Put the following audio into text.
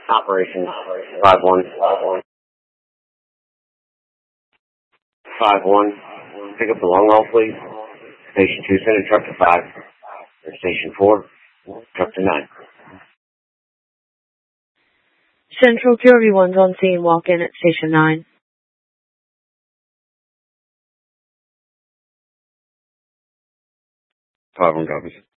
Operations 5-1. 5-1. Pick up the long haul, please. Station 2, send a truck to 5. And Station 4, truck to 9. Central QRV1's on scene. Walk in at Station 9. 5-1 copies.